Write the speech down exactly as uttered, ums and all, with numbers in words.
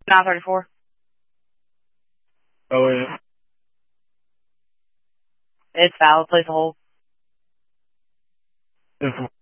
nine thirty-four. Oh, yeah. It's valid. Place a hold. If